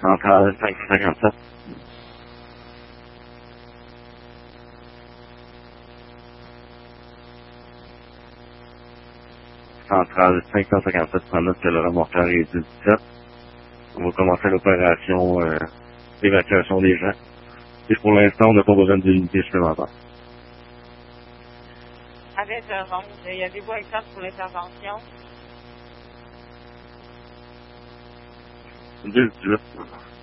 Centrale 557. Centrale 557, prend note que le remorqueur est du 17. On va commencer l'opération d'évacuation des gens. Et pour l'instant, on n'a pas besoin d'unité supplémentaire. Avec y avez-vous un temps pour l'intervention? 2-18.